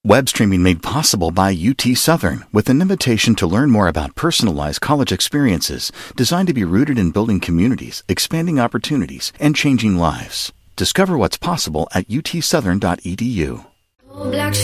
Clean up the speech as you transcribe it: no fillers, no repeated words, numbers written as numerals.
Web streaming made possible by UT Southern with an invitation to learn more about personalized college experiences designed to be rooted in building communities, expanding opportunities, and changing lives. Discover what's possible at utsouthern.edu. Black